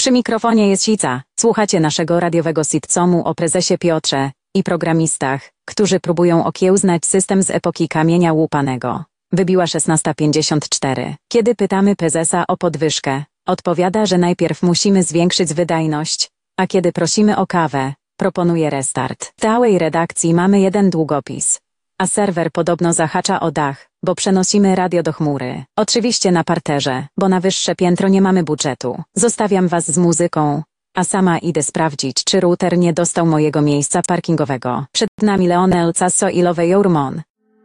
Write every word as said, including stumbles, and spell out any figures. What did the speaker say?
Przy mikrofonie jest Sica. Słuchacie naszego radiowego sitcomu o prezesie Piotrze i programistach, którzy próbują okiełznać system z epoki kamienia łupanego. Wybiła szesnasta pięćdziesiąt cztery. Kiedy pytamy prezesa o podwyżkę, odpowiada, że najpierw musimy zwiększyć wydajność, a kiedy prosimy o kawę, proponuje restart. W całej redakcji mamy jeden długopis, a serwer podobno zahacza o dach, bo przenosimy radio do chmury. Oczywiście na parterze, bo na wyższe piętro nie mamy budżetu. Zostawiam was z muzyką, a sama idę sprawdzić, czy router nie dostał mojego miejsca parkingowego. Przed nami Leonel Casso i Love Your Mon.